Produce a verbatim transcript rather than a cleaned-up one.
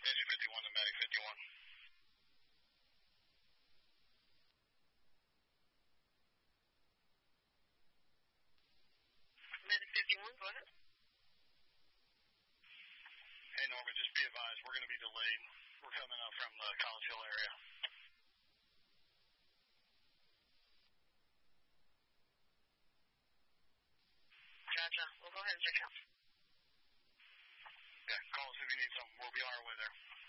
Engine fifty-one to Medic fifty-one. Medic fifty-one, go ahead. Hey, Norma, just be advised, we're going to be delayed. We're coming up from the College Hill area. Gotcha. We'll go ahead and check out. Yeah, call us if you need something. We'll be on our way there.